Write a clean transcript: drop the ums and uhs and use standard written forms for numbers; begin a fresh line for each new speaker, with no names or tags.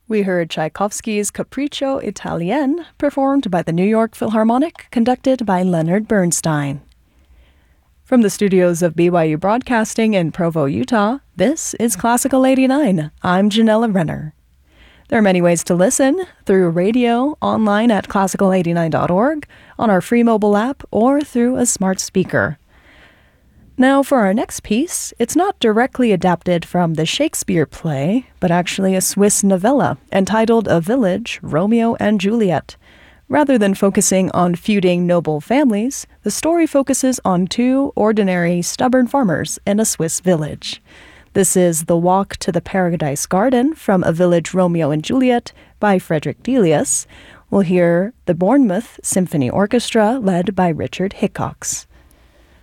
We heard Tchaikovsky's Capriccio Italien, performed by the New York Philharmonic, conducted by Leonard Bernstein. From the studios of BYU Broadcasting in Provo, Utah, this is Classical 89. I'm Janella Renner. There are many ways to listen, through radio, online at classical89.org, on our free mobile app, or through a smart speaker. Now, for our next piece, it's not directly adapted from the Shakespeare play, but actually a Swiss novella entitled A Village, Romeo and Juliet. Rather than focusing on feuding noble families, the story focuses on two ordinary, stubborn farmers in a Swiss village. This is The Walk to the Paradise Garden from A Village, Romeo and Juliet by Frederick Delius. We'll hear the Bournemouth Symphony Orchestra led by Richard Hickox.